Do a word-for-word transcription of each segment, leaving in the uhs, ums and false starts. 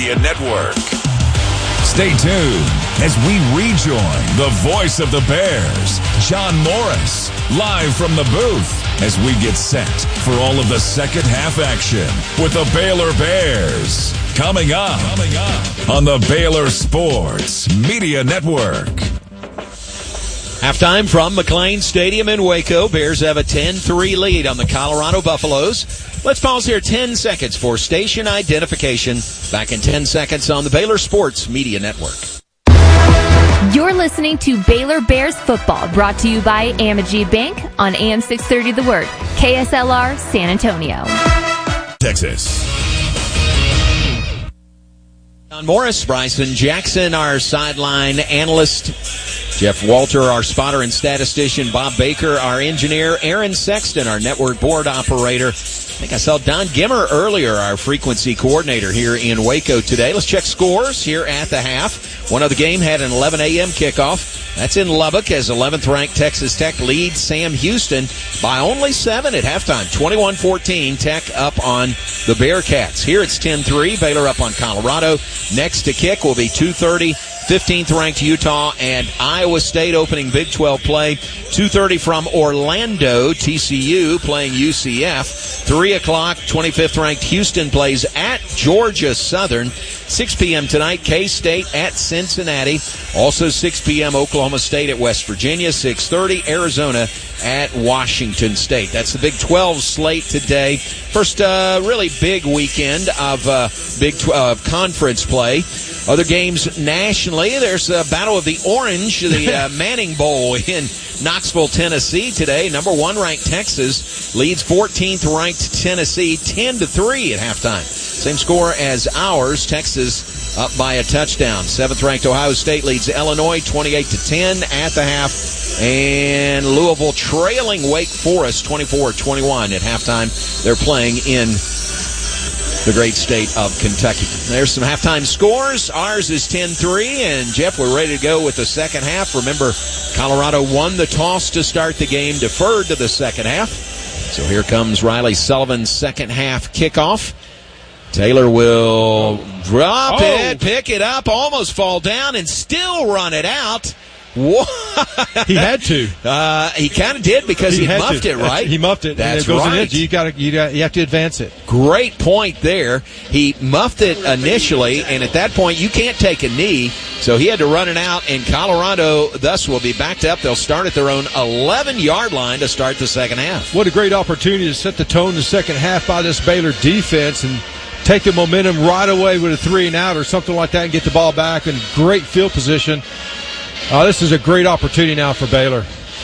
Media Network. Stay tuned as we rejoin the voice of the Bears, John Morris, live from the booth as we get set for all of the second half action with the Baylor Bears. Coming up, Coming up on the Baylor Sports Media Network. Halftime from McLean Stadium in Waco. Bears have a ten three lead on the Colorado Buffaloes. Let's pause here ten seconds for station identification. Back in ten seconds on the Baylor Sports Media Network. You're listening to Baylor Bears football, brought to you by Amegy Bank on A M six thirty The Word, K S L R San Antonio, Texas. John Morris, Bryson Jackson, our sideline analyst, Jeff Walter, our spotter and statistician, Bob Baker, our engineer, Aaron Sexton, our network board operator. I think I saw Don Gimmer earlier, our frequency coordinator here in Waco today. Let's check scores here at the half. One other game had an eleven a.m. kickoff. That's in Lubbock as eleventh-ranked Texas Tech leads Sam Houston by only seven at halftime. twenty-one fourteen, Tech up on the Bearcats. Here it's ten three, Baylor up on Colorado. Next to kick will be two thirty. fifteenth-ranked Utah and Iowa State opening Big twelve play. two thirty from Orlando, T C U playing U C F. three o'clock, twenty-fifth-ranked Houston plays at Georgia Southern. six p.m. tonight, K-State at Cincinnati. Also six p.m. Oklahoma State at West Virginia. six thirty, Arizona at Washington State. That's the Big twelve slate today. First uh, really big weekend of uh, Big twelve conference play. Other games nationally, there's a Battle of the Orange, the uh, Manning Bowl in Knoxville, Tennessee today. Number one ranked Texas leads fourteenth ranked Tennessee ten to three at halftime. Same score as ours. Texas up by a touchdown. seventh ranked Ohio State leads Illinois twenty-eight to ten at the half. And Louisville trailing Wake Forest twenty-four twenty-one at halftime. They're playing in the great state of Kentucky. There's some halftime scores. Ours is ten three, and Jeff, we're ready to go with the second half. Remember, Colorado won the toss to start the game, deferred to the second half. So here comes Riley Sullivan's second half kickoff. Taylor will drop oh. it, pick it up, almost fall down, and still run it out. What? He had to. Uh, he kind of did because he, he muffed to. it, right? He muffed it. That's and it goes right. In you got you got you have to advance it. Great point there. He muffed it initially, and at that point you can't take a knee, so he had to run it out. And Colorado thus will be backed up. They'll start at their own eleven-yard line to start the second half. What a great opportunity to set the tone in the second half by this Baylor defense and take the momentum right away with a three and out or something like that, and get the ball back in great field position. Uh, this is a great opportunity now for Baylor.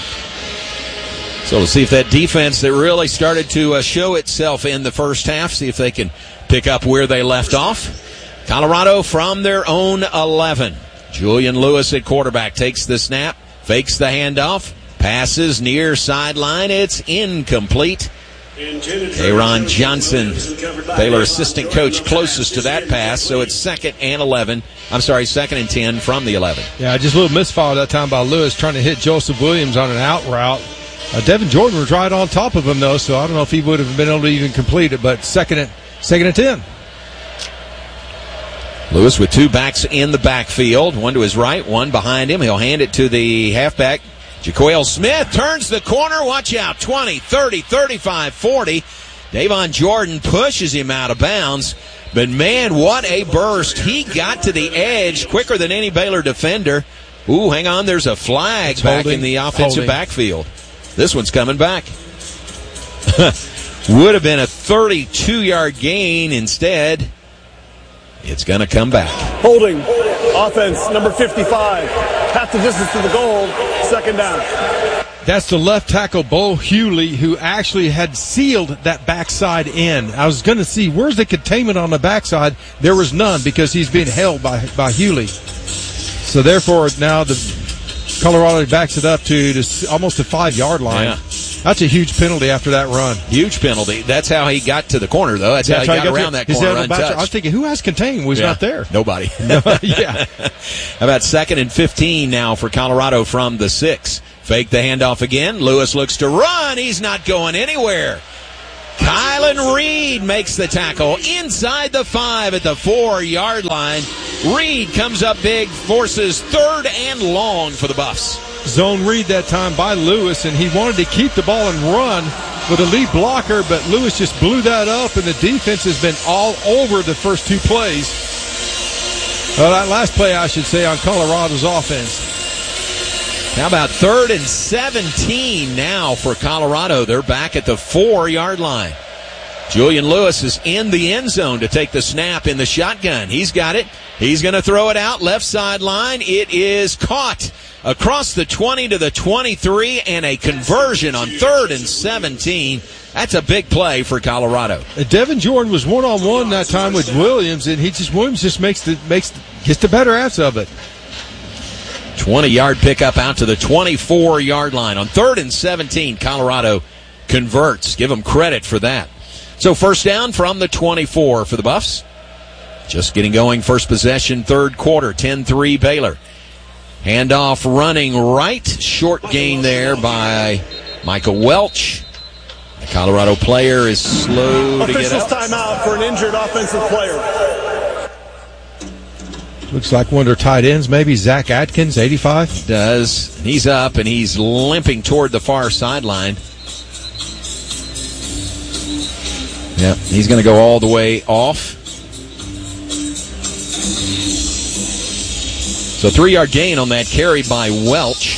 So we'll see if that defense that really started to uh, show itself in the first half, see if they can pick up where they left off. Colorado from their own eleven. Julian Lewis at quarterback takes the snap, fakes the handoff, passes near sideline. It's incomplete. Aaron Johnson, Baylor assistant coach, closest to that pass, so it's second and eleven. I'm sorry, second and ten from the eleven. Yeah, just a little misfire that time by Lewis trying to hit Joseph Williams on an out route. Uh, Devin Jordan was right on top of him, though, so I don't know if he would have been able to even complete it, but second and, second and ten. Lewis with two backs in the backfield, one to his right, one behind him. He'll hand it to the halfback. Jaquel Smith turns the corner. Watch out. twenty, thirty, thirty-five, forty. Davon Jordan pushes him out of bounds. But, man, what a burst. He got to the edge quicker than any Baylor defender. Ooh, hang on. There's a flag it's back holding, in the offensive holding. backfield. This one's coming back. Would have been a thirty-two-yard gain. Instead, it's going to come back. Holding. Offense, number fifty-five. Half the distance to the goal. Second down. That's the left tackle, Bo Hewley, who actually had sealed that backside end. I was going to see, where's the containment on the backside? There was none because he's being held by, by Hewley. So, therefore, now the Colorado backs it up to, to almost the five-yard line. Yeah. That's a huge penalty after that run. Huge penalty. That's how he got to the corner, though. That's, That's how he got, got around that corner untouched. I was thinking, who has contained? Was yeah. not there. Nobody. yeah. How about second and fifteen now for Colorado from the six? Fake the handoff again. Lewis looks to run. He's not going anywhere. Kylan Reed makes the tackle inside the five at the four-yard line. Reed comes up big, forces third and long for the Buffs. Zone read that time by Lewis, and he wanted to keep the ball and run with a lead blocker, but Lewis just blew that up, and the defense has been all over the first two plays. Well, that last play, I should say, on Colorado's offense. How about third and seventeen now for Colorado? They're back at the four-yard line. Julian Lewis is in the end zone to take the snap in the shotgun. He's got it. He's going to throw it out left sideline. It is caught across the twenty to the twenty-three, and a conversion on third and seventeen. That's a big play for Colorado. Uh, Devin Jordan was one-on-one that time with Williams, and he just Williams just makes the makes gets the better ass of it. twenty-yard pickup out to the twenty-four-yard line. On third and seventeen, Colorado converts. Give them credit for that. So first down from the twenty-four for the Buffs. Just getting going, first possession, third quarter, ten three Baylor. Handoff running right. Short gain there by Michael Welch. The Colorado player is slow to get up. Officials timeout for an injured offensive player. Looks like one of their tight ends, maybe Zach Atkins, eighty-five. Does. He's up, and he's limping toward the far sideline. Yep, he's going to go all the way off. So three-yard gain on that carry by Welch.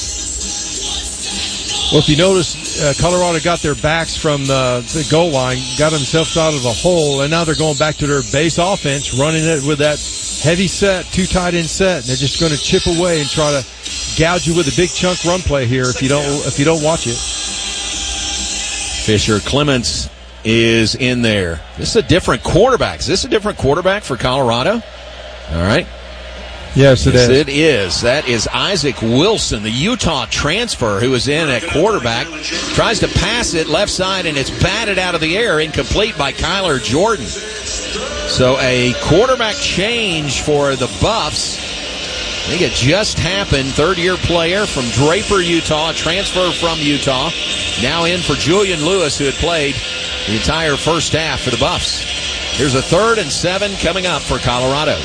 Well, if you notice, uh, Colorado got their backs from the, the goal line, got themselves out of the hole, and now they're going back to their base offense, running it with that heavy set, two tight end set, and they're just going to chip away and try to gouge you with a big chunk run play here if you don't if you don't watch it. Fisher Clements is in there. This is a different quarterback. Is this a different quarterback for Colorado? All right. Yes, it yes, is. it is. That is Isaac Wilson, the Utah transfer who is in at quarterback. Tries to pass it left side, and it's batted out of the air, incomplete by Kyler Jordan. So a quarterback change for the Buffs. I think it just happened. Third-year player from Draper, Utah, transfer from Utah. Now in for Julian Lewis, who had played the entire first half for the Buffs. Here's a third and seven coming up for Colorado.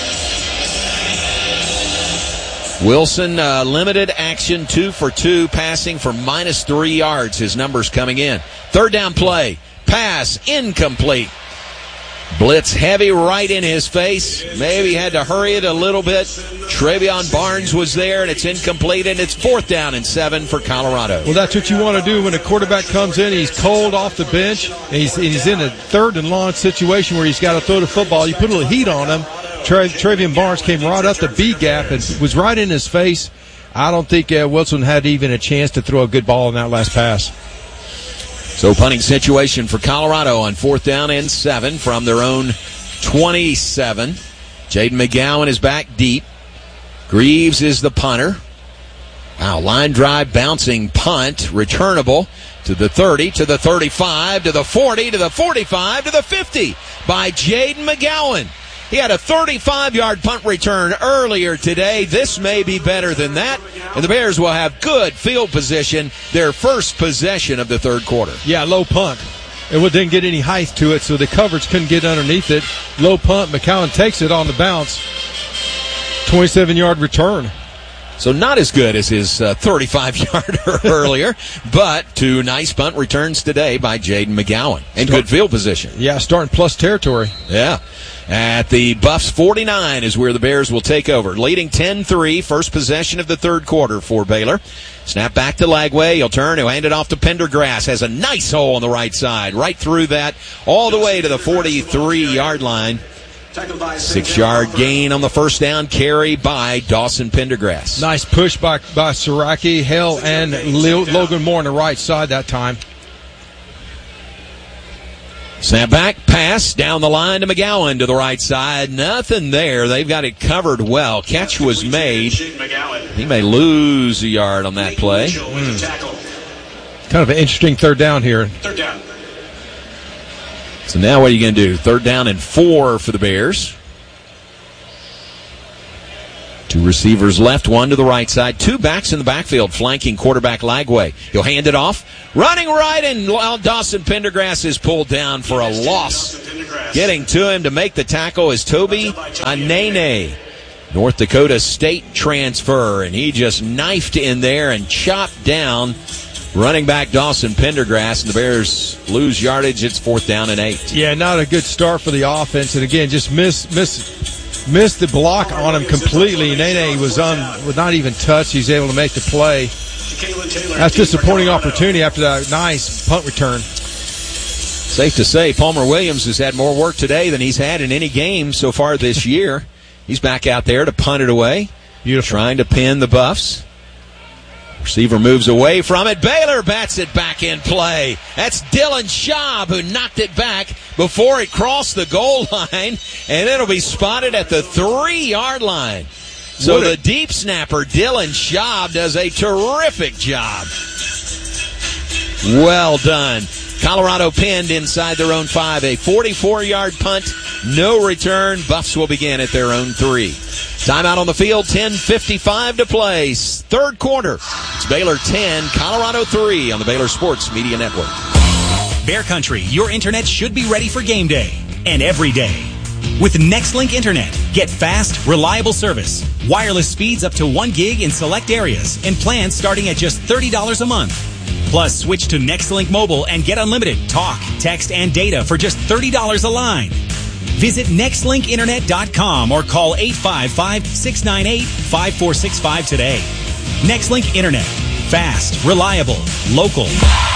Wilson, uh, limited action, two for two, passing for minus three yards. His numbers coming in. Third down play. Pass incomplete. Blitz heavy right in his face. Maybe had to hurry it a little bit. Travion Barnes was there, and it's incomplete, and it's fourth down and seven for Colorado. Well, that's what you want to do when a quarterback comes in. He's cold off the bench, and he's, and he's in a third and long situation where he's got to throw the football. You put a little heat on him. Tra- Travion Barnes came right up the B gap and was right in his face. I don't think uh, Wilson had even a chance to throw a good ball in that last pass. So punting situation for Colorado on fourth down and seven from their own twenty-seven. Jaden McGowan is back deep. Greaves is the punter. Wow, line drive, bouncing punt, returnable to the thirty, to the thirty-five, to the forty, to the forty-five, to the fifty by Jaden McGowan. He had a thirty-five-yard punt return earlier today. This may be better than that, and the Bears will have good field position, their first possession of the third quarter. Yeah, low punt. It didn't get any height to it, so the coverage couldn't get underneath it. Low punt. McCowan takes it on the bounce. twenty-seven-yard return. So not as good as his uh, thirty-five-yarder earlier, but two nice punt returns today by Jaden McGowan. And good field position. Yeah, starting plus territory. Yeah. At the Buffs forty-nine is where the Bears will take over. Leading ten three, first possession of the third quarter for Baylor. Snap back to Lagway. He'll turn. He'll hand it off to Pendergrass. Has a nice hole on the right side. Right through that, all the way to the forty-three-yard line. Six-yard gain on the first down carry by Dawson Pendergrass. Nice push by, by Siraki, Hell, and Logan Moore on the right side that time. Snap back, pass down the line to McGowan to the right side. Nothing there. They've got it covered well. Catch was made. He may lose a yard on that play. Mm. Kind of an interesting third down here. Third down. So now what are you going to do? Third down and four for the Bears. Two receivers left, one to the right side. Two backs in the backfield flanking quarterback Lagway. He'll hand it off. Running right, and Dawson Pendergrass is pulled down for a loss. Getting to him to make the tackle is Toby Anene, North Dakota State transfer, and he just knifed in there and chopped down running back Dawson Pendergrass, and the Bears lose yardage. It's fourth down and eight. Yeah, not a good start for the offense, and again, just miss miss. Missed the block on him completely. Nene was on, was not even touched. He's able to make the play. That's a disappointing opportunity after that nice punt return. Safe to say, Palmer Williams has had more work today than he's had in any game so far this year. He's back out there to punt it away. Beautiful. Trying to pin the Buffs. Receiver moves away from it. Baylor bats it back in play. That's Dylan Schaub who knocked it back before it crossed the goal line, and it'll be spotted at the three-yard line. So the deep snapper, Dylan Schaub, does a terrific job. Well done. Colorado pinned inside their own five. A forty-four-yard punt, no return. Buffs will begin at their own three. Timeout on the field, ten fifty-five to play. Third quarter. It's Baylor ten, Colorado three on the Baylor Sports Media Network. Bear Country, your internet should be ready for game day and every day. With Nextlink Internet, get fast, reliable service, wireless speeds up to one gig in select areas, and plans starting at just thirty dollars a month. Plus, switch to Nextlink Mobile and get unlimited talk, text, and data for just thirty dollars a line. Visit Nextlink Internet dot com or call eight five five, six nine eight, five four six five today. Nextlink Internet. Fast, reliable, local.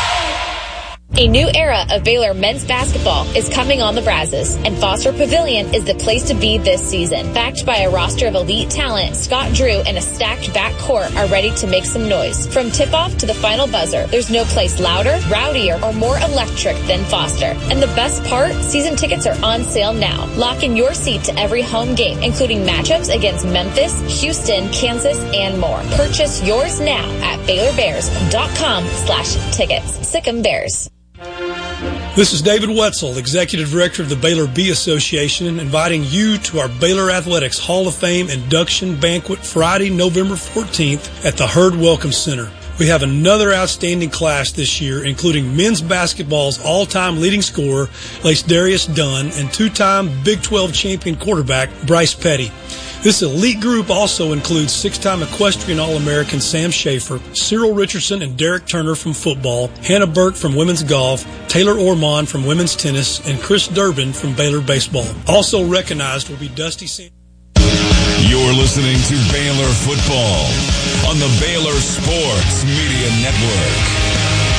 A new era of Baylor men's basketball is coming on the Brazos, and Foster Pavilion is the place to be this season. Backed by a roster of elite talent, Scott Drew and a stacked backcourt are ready to make some noise. From tip-off to the final buzzer, there's no place louder, rowdier, or more electric than Foster. And the best part, season tickets are on sale now. Lock in your seat to every home game, including matchups against Memphis, Houston, Kansas, and more. Purchase yours now at Baylor Bears dot com slash tickets. Sic 'em Bears. This is David Wetzel, Executive Director of the Baylor Bee Association, inviting you to our Baylor Athletics Hall of Fame induction banquet Friday, November fourteenth at the Hurd Welcome Center. We have another outstanding class this year, including men's basketball's all-time leading scorer, Lacedarius Dunn, and two-time Big twelve champion quarterback, Bryce Petty. This elite group also includes six-time equestrian All-American Sam Schaefer, Cyril Richardson and Derek Turner from football, Hannah Burke from women's golf, Taylor Ormond from women's tennis, and Chris Durbin from Baylor baseball. Also recognized will be Dusty Sanders. You're listening to Baylor Football on the Baylor Sports Media Network.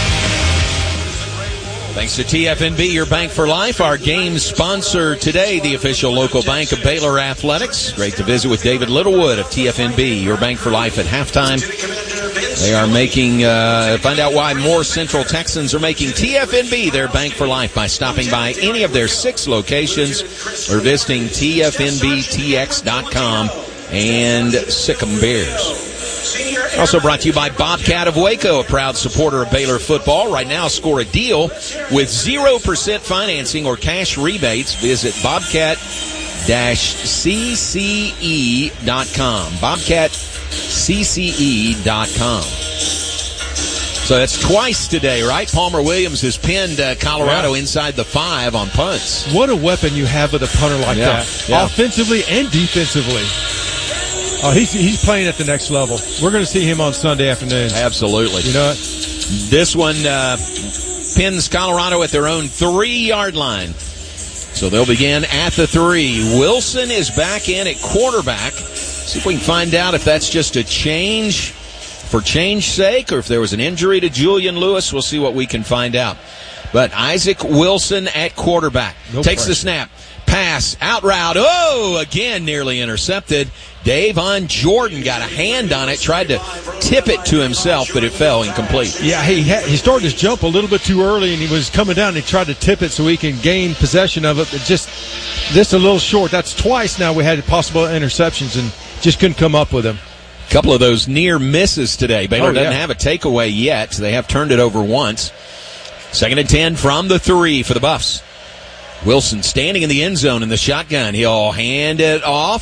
Thanks to T F N B, your bank for life, our game sponsor today, the official local bank of Baylor Athletics. Great to visit with David Littlewood of T F N B, your bank for life at halftime. They are making, uh, find out why more Central Texans are making T F N B their bank for life by stopping by any of their six locations or visiting T F N B T X dot com and Sic 'em Bears. Also brought to you by Bobcat of Waco, a proud supporter of Baylor football. Right now, score a deal with zero percent financing or cash rebates. Visit bobcat dash c c e dot com. bobcat c c e dot com. So that's twice today, right? Palmer Williams has pinned uh, Colorado yeah. inside the five on punts. What a weapon you have with a punter like yeah. that, Yeah. offensively and defensively. Oh, he's he's playing at the next level. We're going to see him on Sunday afternoons. Absolutely. You know what? This one uh, pins Colorado at their own three-yard line. So they'll begin at the three. Wilson is back in at quarterback. See if we can find out if that's just a change for change's sake or if there was an injury to Julian Lewis. We'll see what we can find out. But Isaac Wilson at quarterback. No Takes pressure. the snap. Pass, out route. Oh, again, nearly intercepted. Davon Jordan got a hand on it, tried to tip it to himself, but it fell incomplete. Yeah, he had, he started his jump a little bit too early, and he was coming down, and he tried to tip it so he can gain possession of it, but just this a little short. That's twice now we had possible interceptions and just couldn't come up with them. A couple of those near misses today. Baylor Oh, yeah. doesn't have a takeaway yet. They have turned it over once. Second and ten from the three for the Buffs. Wilson standing in the end zone in the shotgun. He'll hand it off.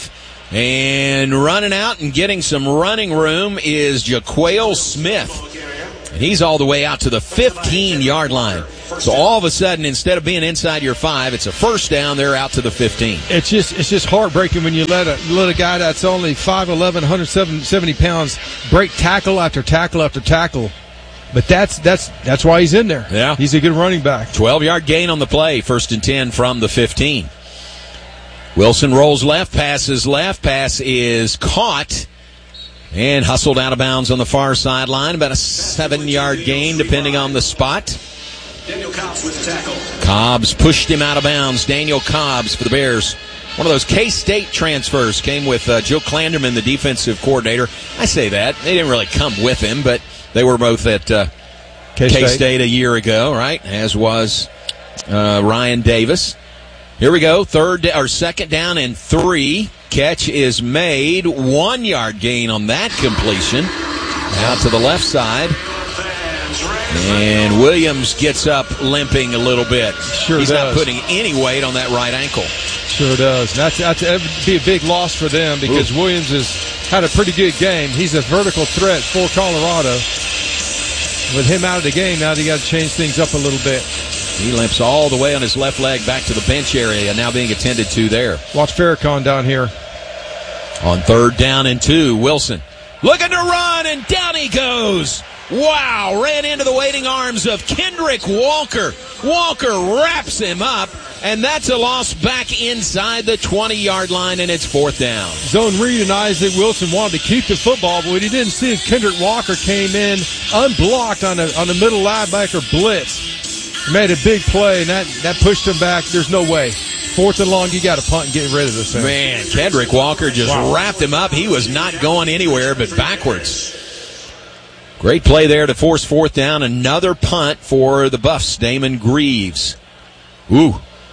And running out and getting some running room is Jaquale Smith. And he's all the way out to the fifteen-yard line. So all of a sudden, instead of being inside your five, it's a first down. They're out to the fifteen. It's just it's just heartbreaking when you let a let a guy that's only five eleven, one hundred seventy pounds break tackle after tackle after tackle. But that's that's that's why he's in there. Yeah, he's a good running back. twelve-yard gain on the play, first and ten from the fifteen. Wilson rolls left, passes left, pass is caught and hustled out of bounds on the far sideline. About a seven-yard gain, depending on the spot. Daniel Cobbs with the tackle. Cobbs pushed him out of bounds. Daniel Cobbs for the Bears. One of those K-State transfers came with uh, Joe Klanderman, the defensive coordinator. I say that. They didn't really come with him, but they were both at uh, K-State. K-State a year ago, right? As was uh, Ryan Davis. Here we go. Third or second down and three. Catch is made. One yard gain on that completion. Out to the left side. And Williams gets up limping a little bit. Sure He's does. not putting any weight on that right ankle. Sure does. That's, that's that would be a big loss for them because Ooh. Williams has had a pretty good game. He's a vertical threat for Colorado. With him out of the game, now they got to change things up a little bit. He limps all the way on his left leg back to the bench area, now being attended to there. Watch Farrakhan down here. On third down and two, Wilson looking to run, and down he goes. Wow, ran into the waiting arms of Kendrick Walker. Walker wraps him up, and that's a loss back inside the twenty-yard line, and it's fourth down. Zone read and Isaac Wilson wanted to keep the football, but what he didn't see is Kendrick Walker came in unblocked on a, on a middle linebacker blitz. He made a big play, and that, that pushed him back. There's no way. Fourth and long, you got to punt and get rid of this thing. Man, Kendrick Walker just wow. wrapped him up. He was not going anywhere but backwards. Great play there to force fourth down. Another punt for the Buffs, Damon Greaves. Ooh.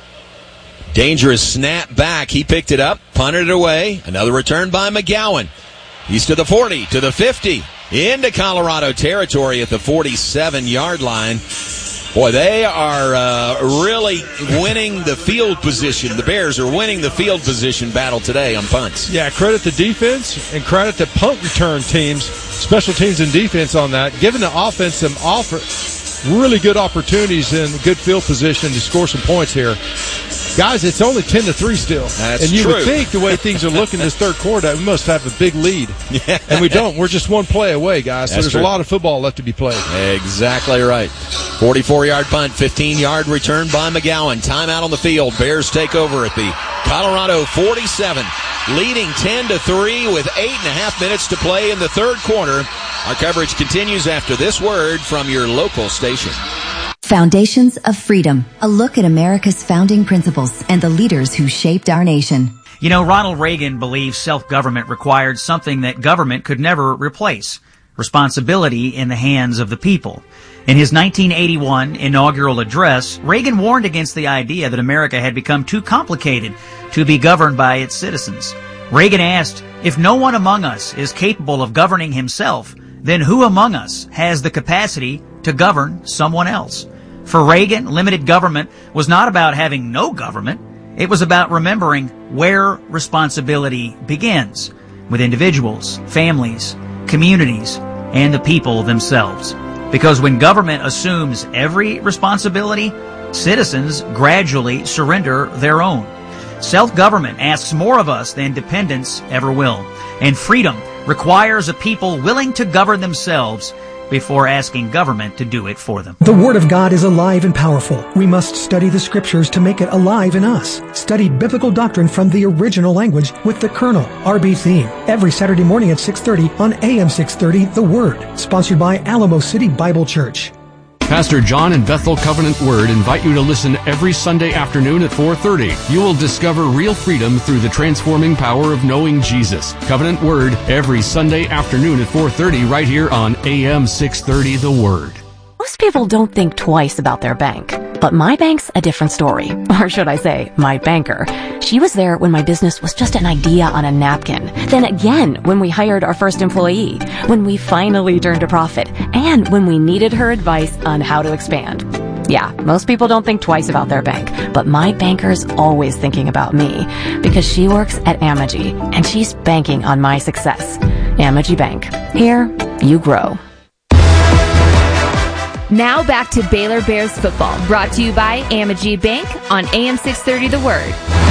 Dangerous snap back. He picked it up, punted it away. Another return by McGowan. He's to the forty, to the fifty, into Colorado territory at the forty-seven-yard line. Boy, they are uh, really winning the field position. The Bears are winning the field position battle today on punts. Yeah, credit the defense and credit the punt return teams, special teams and defense on that, giving the offense some offer, really good opportunities and good field position to score some points here. Guys, it's only ten to three still. That's and you true. would think the way things are looking this third quarter, we must have a big lead. Yeah. And we don't. We're just one play away, guys. So That's there's true. a lot of football left to be played. Exactly right. forty-four-yard punt, fifteen-yard return by McGowan. Timeout on the field. Bears take over at the Colorado forty-seven, leading ten to three with eight and a half minutes to play in the third quarter. Our coverage continues after this word from your local station. Foundations of Freedom, a look at America's founding principles and the leaders who shaped our nation. You know, Ronald Reagan believed self-government required something that government could never replace: responsibility in the hands of the people. In his nineteen eighty-one inaugural address, Reagan warned against the idea that America had become too complicated to be governed by its citizens. Reagan asked, if no one among us is capable of governing himself, then who among us has the capacity to govern someone else? For Reagan, limited government was not about having no government. It was about remembering where responsibility begins, with individuals, families, communities, and the people themselves. Because when government assumes every responsibility, citizens gradually surrender their own. Self-government asks more of us than dependence ever will. And freedom requires a people willing to govern themselves before asking government to do it for them. The Word of God is alive and powerful. We must study the Scriptures to make it alive in us. Study biblical doctrine from the original language with the Colonel, R B Theme, every Saturday morning at six thirty on A M six thirty, The Word, sponsored by Alamo City Bible Church. Pastor John and Bethel Covenant Word invite you to listen every Sunday afternoon at four thirty. You will discover real freedom through the transforming power of knowing Jesus. Covenant Word every Sunday afternoon at four thirty right here on A M six thirty The Word. Most people don't think twice about their bank, but my bank's a different story. Or should I say, my banker. She was there when my business was just an idea on a napkin. Then again, when we hired our first employee, when we finally turned a profit, and when we needed her advice on how to expand. Yeah, most people don't think twice about their bank, but my banker's always thinking about me because she works at Amegy, and she's banking on my success. Amegy Bank. Here, you grow. Now back to Baylor Bears football, brought to you by Amegy Bank on A M six thirty The Word.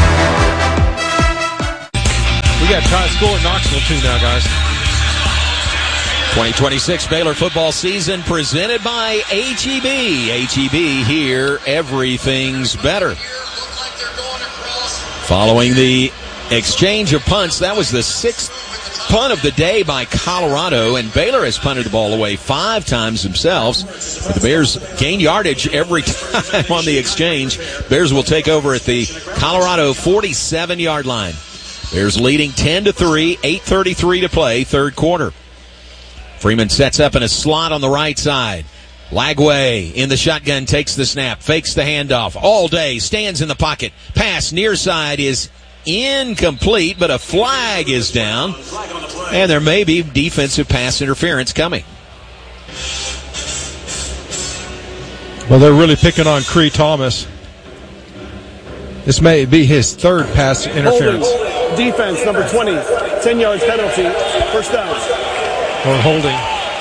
We got Ty School at Knoxville too now, guys. twenty twenty-six Baylor football season presented by H E B. H E B, here everything's better. Following the exchange of punts, that was the sixth punt of the day by Colorado, and Baylor has punted the ball away five times themselves. But the Bears gain yardage every time on the exchange. Bears will take over at the Colorado forty-seven-yard line. Bears leading ten to three, eight thirty-three to play, third quarter. Freeman sets up in a slot on the right side. Lagway in the shotgun, takes the snap, fakes the handoff all day, stands in the pocket. Pass near side is incomplete, but a flag is down, and there may be defensive pass interference coming. Well, they're really picking on Cree Thomas. This may be his third pass interference. Holding. Defense, number twenty, ten yards penalty, first down. Or holding.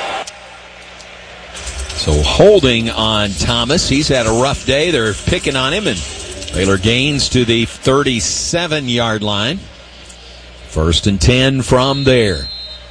So holding on Thomas. He's had a rough day. They're picking on him, and Baylor gains to the thirty-seven-yard line. First and ten from there.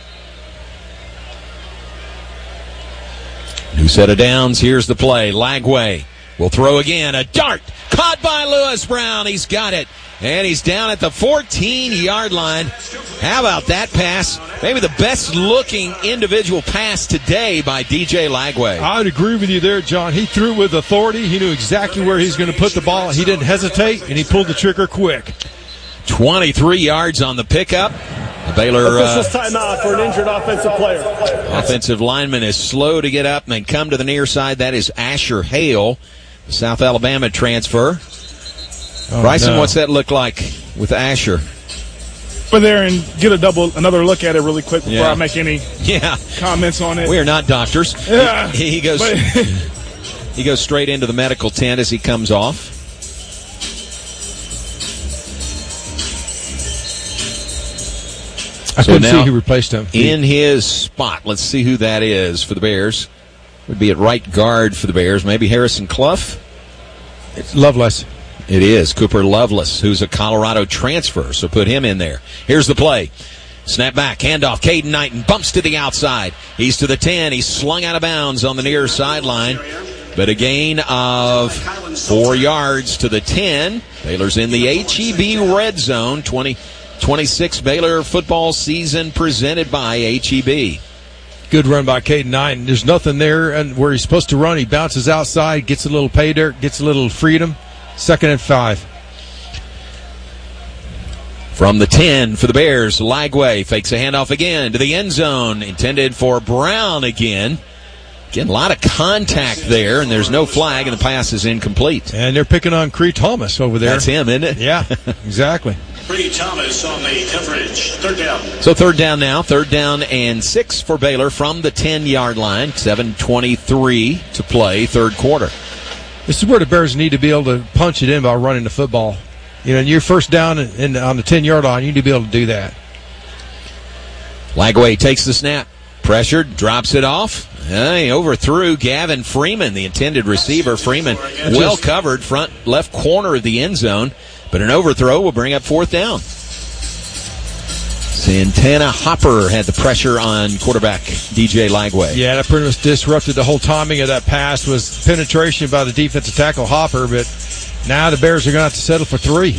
New set of downs. Here's the play. Lagway will throw again. A dart caught by Lewis Brown. He's got it. And he's down at the fourteen-yard line. How about that pass? Maybe the best-looking individual pass today by D J Lagway. I would agree with you there, John. He threw with authority. He knew exactly where he's going to put the ball. He didn't hesitate, and he pulled the trigger quick. twenty-three yards on the pickup. The Baylor Officials uh, timeout for an injured offensive player. Offensive lineman is slow to get up and then come to the near side. That is Asher Hale, the South Alabama transfer. Oh, Bryson, no. what's that look like with Asher? Go there and get a double another look at it really quick before Yeah. I make any yeah. comments on it. We are not doctors. Yeah, he, he goes. but- he goes straight into the medical tent as he comes off. I So couldn't now see who replaced him. In his spot, let's see who that is for the Bears. Would be at right guard for the Bears. Maybe Harrison Clough. It's Loveless. It is Cooper Loveless, who's a Colorado transfer, so put him in there. Here's the play. Snap back, handoff, Caden Knighton bumps to the outside. He's to the ten. He's slung out of bounds on the near sideline. But a gain of four yards to the ten. Baylor's in the H E B red zone. twenty twenty-six Baylor football season presented by H E B. Good run by Caden Knighton. There's nothing there and where he's supposed to run. He bounces outside, gets a little pay dirt, gets a little freedom. Second and five. From the ten for the Bears, Lagway fakes a handoff again to the end zone. Intended for Brown again. Again, a lot of contact there, and there's no flag, and the pass is incomplete. And they're picking on Cree Thomas over there. That's him, isn't it? Yeah, exactly. Cree Thomas on the coverage. Third down. So third down now. Third down and six for Baylor from the ten-yard line. seven twenty-three to play, third quarter. This is where the Bears need to be able to punch it in by running the football. You know, you're first down and, and on the ten-yard line, you need to be able to do that. Lagway takes the snap. Pressured, drops it off. Uh, he overthrew Gavin Freeman, the intended receiver. Freeman well covered, front left corner of the end zone. But an overthrow will bring up fourth down. Santana Hopper had the pressure on quarterback D J Lagway. Yeah, that pretty much disrupted the whole timing of that pass. Was penetration by the defensive tackle Hopper, but now the Bears are going to have to settle for three.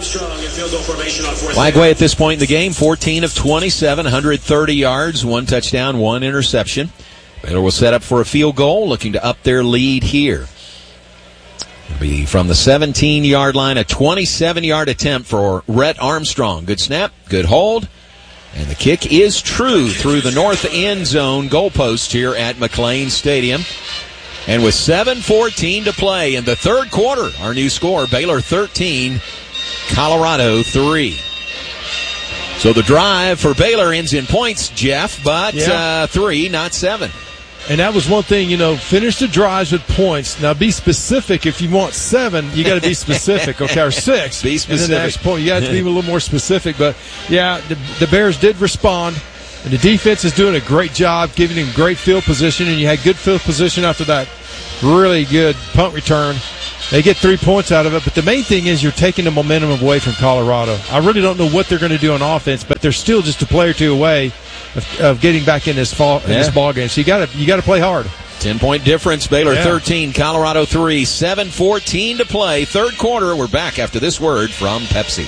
Lagway at this point in the game, fourteen of twenty-seven, one hundred thirty yards, one touchdown, one interception. Baylor will set up for a field goal, looking to up their lead here. It'll be from the seventeen-yard line, a twenty-seven-yard attempt for Rhett Armstrong. Good snap, good hold, and the kick is true through the north end zone goalpost here at McLean Stadium. And with seven fourteen to play in the third quarter, our new score, Baylor thirteen, Colorado three. So the drive for Baylor ends in points, Jeff, but yeah. uh, three, not seven. And that was one thing, you know, finish the drives with points. Now, be specific. If you want seven, you got to be specific, okay, or six. Be specific. And then the next point, you got to be a little more specific. But, yeah, the, the Bears did respond, and the defense is doing a great job, giving them great field position, and you had good field position after that really good punt return. They get three points out of it, but the main thing is you're taking the momentum away from Colorado. I really don't know what they're going to do on offense, but they're still just a play or two away of, of getting back in this fall in yeah. this ball game. So you got to you got to play hard. Ten point difference. Baylor yeah. thirteen, Colorado three, seven fourteen to play. Third quarter. We're back after this word from Pepsi.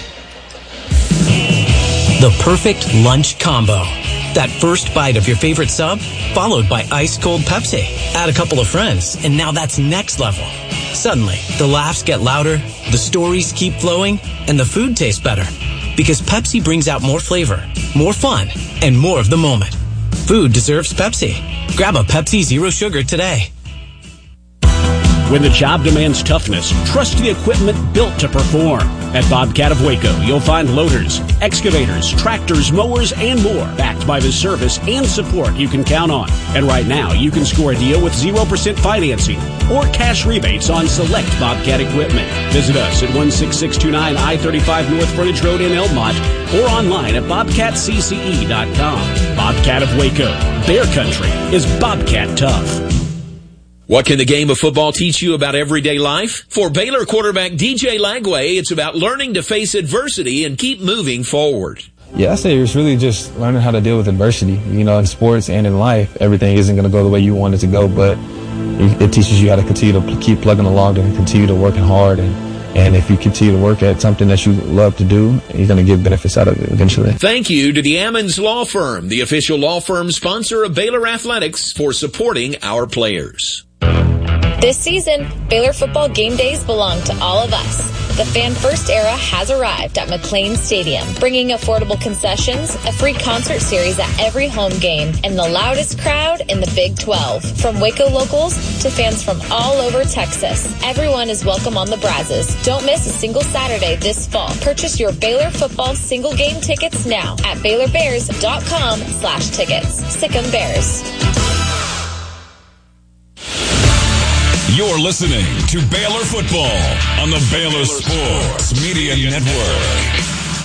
The perfect lunch combo. That first bite of your favorite sub, followed by ice-cold Pepsi. Add a couple of friends, and now that's next level. Suddenly, the laughs get louder, the stories keep flowing, and the food tastes better. Because Pepsi brings out more flavor, more fun, and more of the moment. Food deserves Pepsi. Grab a Pepsi Zero Sugar today. When the job demands toughness, trust the equipment built to perform. At Bobcat of Waco, you'll find loaders, excavators, tractors, mowers, and more, backed by the service and support you can count on. And right now, you can score a deal with zero percent financing or cash rebates on select Bobcat equipment. Visit us at one six six two nine I thirty-five North Frontage Road in Elmont or online at bobcat c c e dot com. Bobcat of Waco. Bear Country is Bobcat tough. What can the game of football teach you about everyday life? For Baylor quarterback D J Lagway, it's about learning to face adversity and keep moving forward. Yeah, I say it's really just learning how to deal with adversity. You know, in sports and in life, everything isn't going to go the way you want it to go, but it teaches you how to continue to keep plugging along and continue to working hard. And, and if you continue to work at something that you love to do, you're going to get benefits out of it eventually. Thank you to the Ammons Law Firm, the official law firm sponsor of Baylor Athletics, for supporting our players. This season, Baylor football game days belong to all of us. The Fan First era has arrived at McLean Stadium, bringing affordable concessions, a free concert series at every home game, and the loudest crowd in the Big twelve. From Waco locals to fans from all over Texas, everyone is welcome on the Brazos. Don't miss a single Saturday this fall. Purchase your Baylor football single game tickets now at baylor bears dot com slash tickets. Sic 'em Bears. You're listening to Baylor Football on the Baylor Sports Media Network.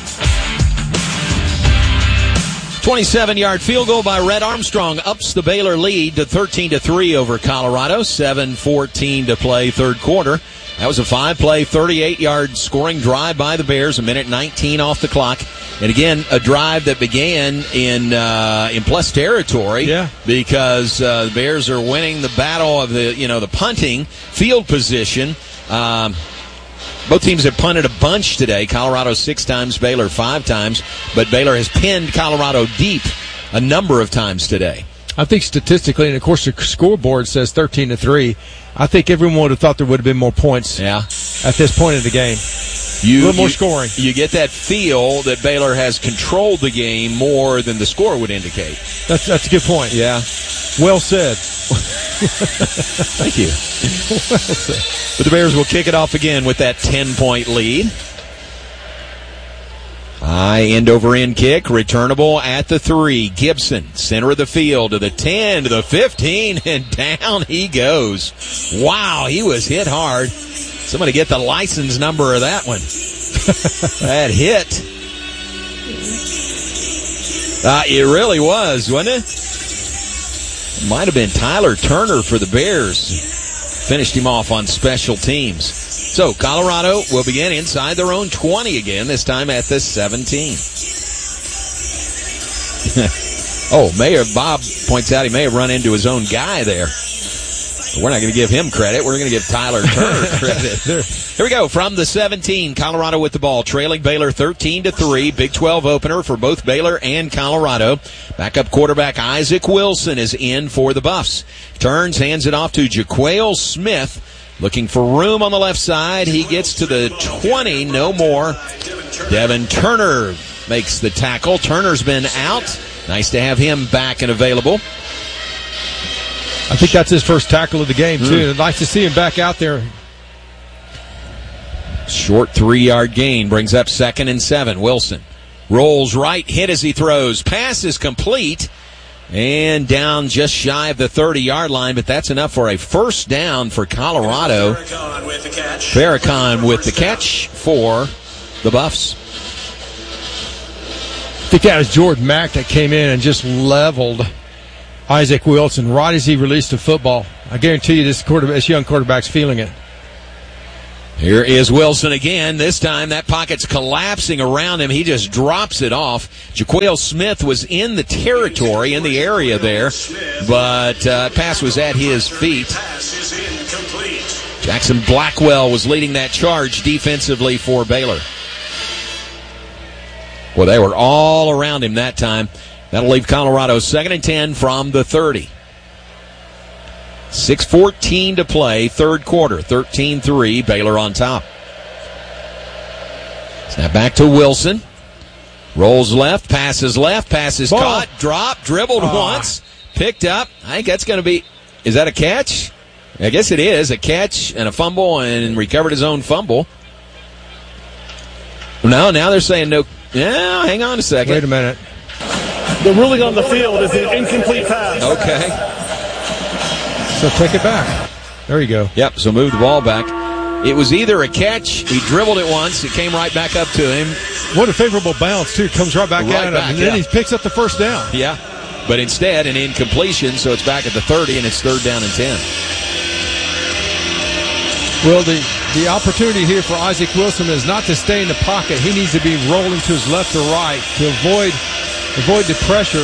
twenty-seven-yard field goal by Red Armstrong ups the Baylor lead to thirteen to three over Colorado. seven fourteen to play third quarter. That was a five-play, thirty-eight-yard scoring drive by the Bears, a minute nineteen off the clock. And again, a drive that began in uh, in plus territory, yeah. because uh, the Bears are winning the battle of the you know the punting field position. Um, both teams have punted a bunch today. Colorado six times, Baylor five times, but Baylor has pinned Colorado deep a number of times today. I think statistically, and of course the scoreboard says thirteen to three. I think everyone would have thought there would have been more points. Yeah. At this point in the game. You, a little more you, scoring. You get that feel that Baylor has controlled the game more than the score would indicate. That's that's a good point. Yeah. Well said. Thank you. Well said. But the Bears will kick it off again with that ten-point lead. High end-over-end kick, returnable at the three. Gibson, center of the field, to the ten, to the fifteen, and down he goes. Wow, he was hit hard. Somebody get the license number of that one. That hit. Uh, it really was, wasn't it? Might have been Tyler Turner for the Bears. Finished him off on special teams. So Colorado will begin inside their own twenty again, this time at the seventeen. Oh, Mayor Bob points out he may have run into his own guy there. We're not going to give him credit. We're going to give Tyler Turner credit. Here we go. From the seventeen, Colorado with the ball, trailing Baylor thirteen to three. Big twelve opener for both Baylor and Colorado. Backup quarterback Isaac Wilson is in for the Buffs. Turns, hands it off to Jaquale Smith. Looking for room on the left side. He gets to the twenty. No more. Devin Turner makes the tackle. Turner's been out. Nice to have him back and available. I think that's his first tackle of the game, too. Mm. Nice to see him back out there. Short three-yard gain brings up second and seven. Wilson rolls right, hit as he throws. Pass is complete. And down just shy of the thirty-yard line, but that's enough for a first down for Colorado. Farrakhan with the catch. Farrakhan with the catch for the Buffs. I think that was Jordan Mack that came in and just leveled Isaac Wilson right as he released the football. I guarantee you this, quarterback, this young quarterback's feeling it. Here is Wilson again. This time that pocket's collapsing around him. He just drops it off. Jaquale Smith was in the territory, in the area there, but uh, pass was at his feet. Jackson Blackwell was leading that charge defensively for Baylor. Well, they were all around him that time. That'll leave Colorado second and ten from the thirty. six fourteen to play, third quarter, thirteen three, Baylor on top. Snap back to Wilson. Rolls left, passes left, passes Ball. caught, dropped, dribbled Ah. once, picked up. I think that's going to be, is that a catch? I guess it is, a catch and a fumble, and recovered his own fumble. No, now they're saying no. Yeah, hang on a second. Wait a minute. The ruling on the field is an incomplete pass. Okay. So take it back. There you go. Yep, so move the ball back. It was either a catch, he dribbled it once, it came right back up to him. What a favorable bounce, too. Comes right back Right at him. back, And then yeah. he picks up the first down. Yeah, but instead an incompletion, so it's back at the thirty, and it's third down and ten. Well, the, the opportunity here for Isaac Wilson is not to stay in the pocket. He needs to be rolling to his left or right to avoid avoid the pressure.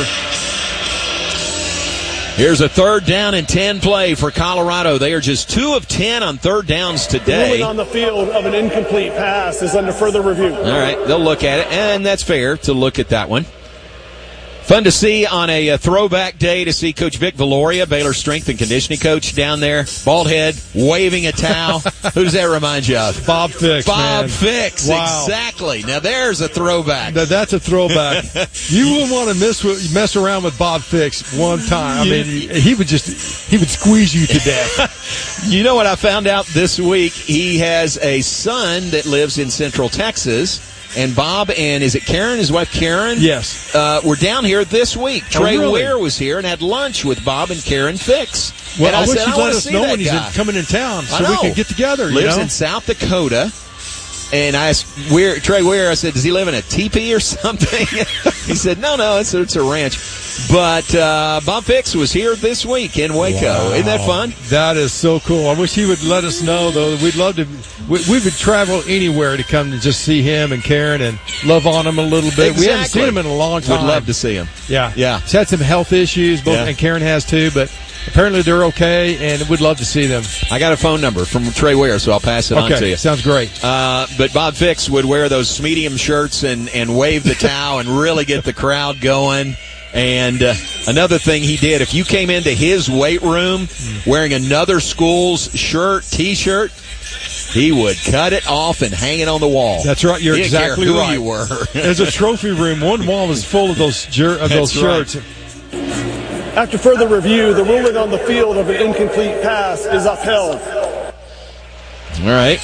Here's a third down and ten play for Colorado. They are just two of ten on third downs The today. ruling on the field of an incomplete pass is under further review. All right, they'll look at it, and that's fair to look at that one. Fun to see on a, a throwback day to see Coach Vic Valoria, Baylor's strength and conditioning coach, down there, bald head, waving a towel. Who does that remind you of? Bob Fix, Bob man. Fix, Wow. exactly. Now there's a throwback. That, that's a throwback. You wouldn't want to mess with, mess around with Bob Fix one time. I mean, he, he would just he would squeeze you to death. You know what I found out this week? He has a son that lives in Central Texas. And Bob and, is it Karen, his wife Karen? Yes. Uh, we're down here this week. Oh, Trey really? Ware was here and had lunch with Bob and Karen Fix. Well, and I, I, wish said, you'd I let want to us see know that when he's in, guy. coming in town I so we know. could get together. Lives you know? in South Dakota. And I asked Ware, Trey Ware, I said, does he live in a teepee or something? He said, no, no, it's, it's a ranch. But uh, Bob Fix was here this week in Waco. Wow. Isn't that fun? That is so cool. I wish he would let us know, though. We'd love to. We, we would travel anywhere to come to just see him and Karen and love on him a little bit. Exactly. We haven't seen him in a long time. Would love to see him. Yeah. Yeah. He's had some health issues, both, Yeah. and Karen has too, but apparently they're okay, and we'd love to see them. I got a phone number from Trey Ware, so I'll pass it on to Okay, you. sounds great. Uh, but Bob Fix would wear those medium shirts and, and wave the towel and really get the crowd going. And uh, another thing he did, if you came into his weight room wearing another school's shirt, T-shirt, he would cut it off and hang it on the wall. That's right. You're He didn't care exactly who right. you were. There's a trophy room. One wall is full of those jer- of those That's right. shirts. After further review, the ruling on the field of an incomplete pass is upheld. All right.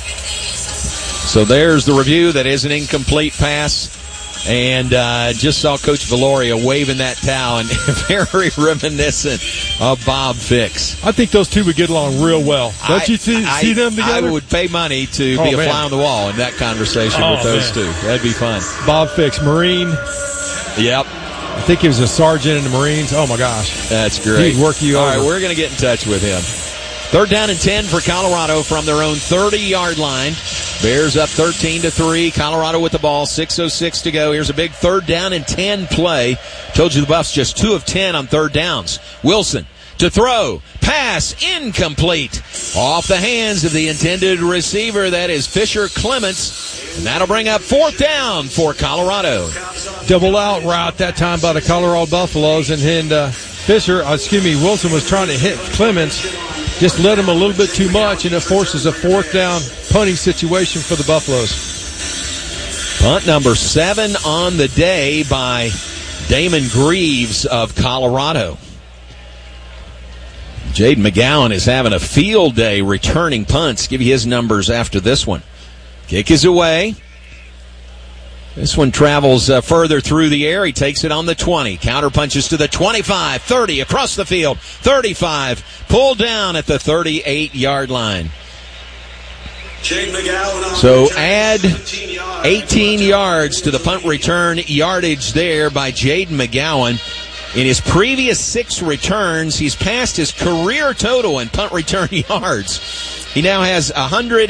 So there's the review. That is an incomplete pass. And uh, just saw Coach Valoria waving that towel, and very reminiscent of Bob Fix. I think those two would get along real well. Don't I, you see, I, see them together? I would pay money to Oh, be a man. fly on the wall in that conversation Oh, with those man. two. That'd be fun. Bob Fix, Marine. Yep. I think he was a sergeant in the Marines. Oh, my gosh. That's great. He'd work you All over. right, we're going to get in touch with him. Third down and ten for Colorado from their own thirty-yard line. Bears up thirteen to three. Colorado with the ball. six oh six to go. Here's a big third down and ten play. Told you the Buffs just two of ten on third downs. Wilson to throw. Pass incomplete. Off the hands of the intended receiver. That is Fisher Clements. And that'll bring up fourth down for Colorado. Double out route that time by the Colorado Buffaloes, and then uh, Fisher, uh, excuse me, Wilson was trying to hit Clements, just let him a little bit too much, and it forces a fourth down punting situation for the Buffaloes. Punt number seven on the day by Damon Greaves of Colorado. Jaden McGowan is having a field day returning punts. Give you his numbers after this one. Kick is away. This one travels uh, further through the air. He takes it on the twenty. Counter punches to the twenty-five, thirty, across the field, thirty-five. Pulled down at the thirty-eight-yard line. So add eighteen yards to the punt return yardage there by Jaden McGowan. In his previous six returns, he's passed his career total in punt return yards. He now has one hundred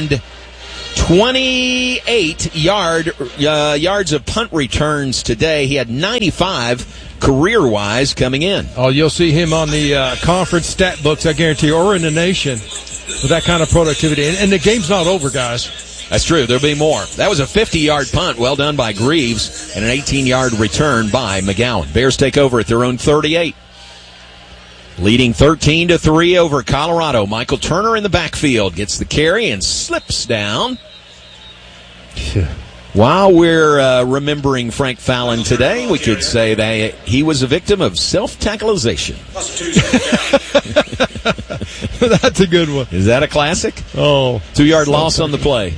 twenty-eight yard uh, yards of punt returns today. He had ninety-five career-wise coming in. Oh, you'll see him on the uh, conference stat books, I guarantee, or in the nation with that kind of productivity. And, and the game's not over, guys. That's true. There'll be more. That was a fifty-yard punt, well done by Greaves, and an eighteen-yard return by McGowan. Bears take over at their own thirty-eight. Leading thirteen to three over Colorado. Michael Turner in the backfield gets the carry and slips down. While we're uh, remembering Frank Fallon today, we could say that he was a victim of self-tackleization. That's a good one. Is that a classic? Oh. Two-yard loss on the play.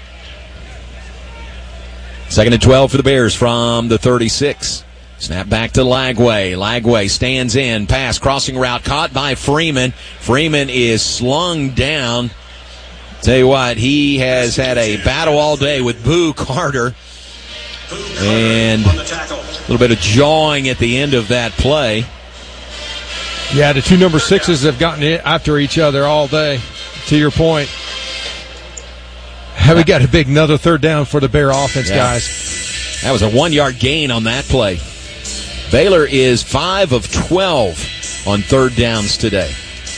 Second and twelve for the Bears from the thirty-six. Snap back to Lagway. Lagway stands in. Pass, crossing route, caught by Freeman. Freeman is slung down. Tell you what, he has had a battle all day with Boo Carter. And a little bit of jawing at the end of that play. Yeah, the two number sixes have gotten it after each other all day, to your point. Have we got a big another third down for the Bear offense, yeah. guys? That was a one-yard gain on that play. Baylor is five of twelve on third downs today.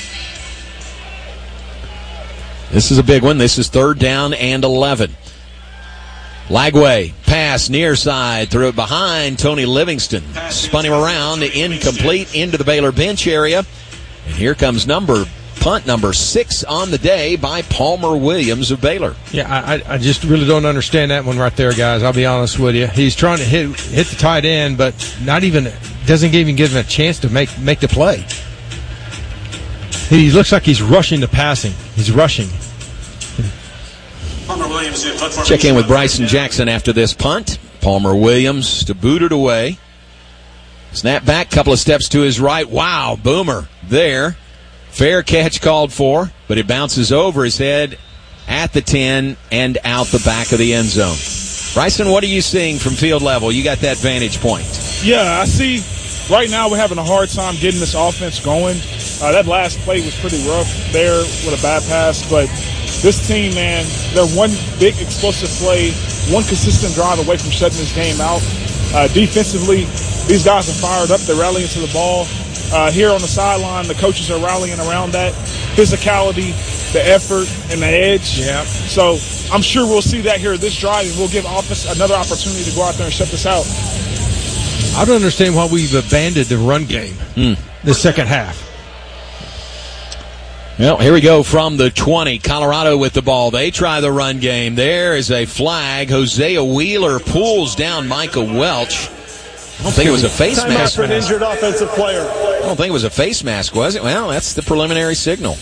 This is a big one. This is third down and eleven. Lagway, pass near side, threw it behind Tony Livingston. Spun him around, incomplete into the Baylor bench area. And here comes number punt number six on the day by Palmer Williams of Baylor. Yeah, I, I just really don't understand that one right there, guys. I'll be honest with you. He's trying to hit hit the tight end, but not even doesn't even give him a chance to make make the play. He looks like he's rushing the passing. He's rushing. Check in with Bryson Jackson after this punt. Palmer Williams to boot it away. Snap back, couple of steps to his right. Wow, Boomer there. Fair catch called for, but it bounces over his head at the ten and out the back of the end zone. Bryson, what are you seeing from field level? You got that vantage point. Yeah, I see. Right now we're having a hard time getting this offense going. Uh, that last play was pretty rough there with a bad pass, but this team, man, they're one big explosive play, one consistent drive away from shutting this game out. Uh, defensively, these guys are fired up. They're rallying to the ball. Uh, here on the sideline, the coaches are rallying around that physicality, the effort, and the edge. Yeah. So I'm sure we'll see that here this drive, and we'll give offense another opportunity to go out there and shut this out. I don't understand why we've abandoned the run game mm. the second half. Well, here we go from the twenty. Colorado with the ball. They try the run game. There is a flag. Hosea Wheeler pulls down Michael Welch. I don't think it was a face Time mask. Time out for an injured offensive player. I don't think it was a face mask, was it? Well, that's the preliminary signal.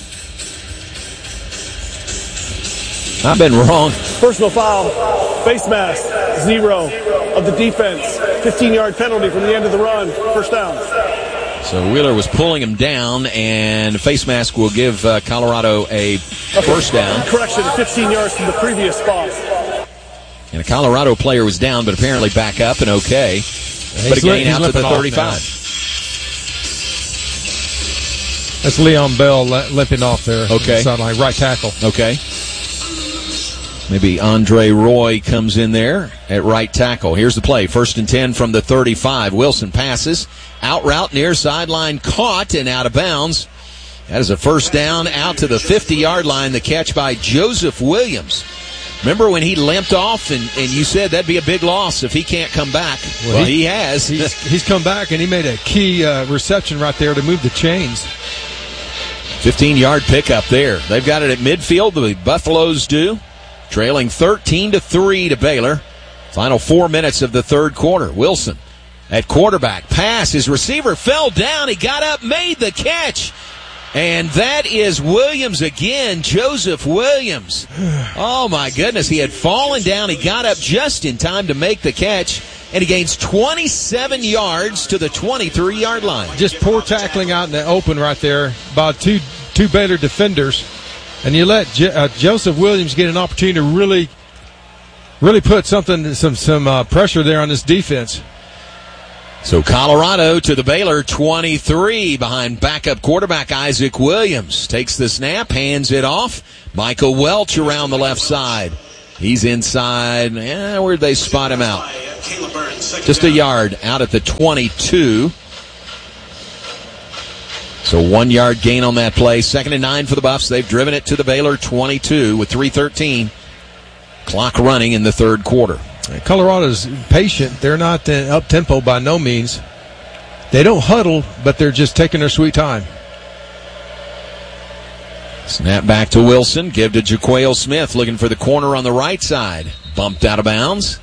I've been wrong. Personal foul, face mask, zero of the defense. fifteen-yard penalty from the end of the run. First down. So Wheeler was pulling him down, and face mask will give uh, Colorado a first down. Correction, fifteen yards from the previous spot. And a Colorado player was down, but apparently back up and okay. But a gain out to the thirty-five. That's Leon Bell limping off there. Okay. Sideline, right tackle. Okay. Maybe Andre Roy comes in there at right tackle. Here's the play. First and ten from the thirty-five. Wilson passes. Out route near sideline. Caught and out of bounds. That is a first down out to the fifty-yard line. The catch by Joseph Williams. Remember when he limped off and, and you said that'd be a big loss if he can't come back? Well, well he, he has. He's, he's come back, and he made a key uh, reception right there to move the chains. fifteen-yard pickup there. They've got it at midfield. The Buffaloes do. Trailing thirteen to three to Baylor. Final four minutes of the third quarter. Wilson at quarterback. Pass. His receiver fell down. He got up, made the catch. And that is Williams again, Joseph Williams. Oh, my goodness. He had fallen down. He got up just in time to make the catch, and he gains twenty-seven yards to the twenty-three-yard line. Just poor tackling out in the open right there by two two Baylor defenders. And you let J- uh, Joseph Williams get an opportunity to really, really put something, some, some uh, pressure there on this defense. So Colorado to the Baylor twenty-three behind backup quarterback Isaac Williams. Takes the snap, hands it off. Michael Welch around the left side. He's inside. Eh, where'd they spot him out? Just a yard out at the twenty-two. So one yard gain on that play. Second and nine for the Buffs. They've driven it to the Baylor twenty-two with three thirteen. Clock running in the third quarter. Colorado's patient. They're not up-tempo by no means. They don't huddle, but they're just taking their sweet time. Snap back to Wilson. Give to Jaquale Smith, looking for the corner on the right side. Bumped out of bounds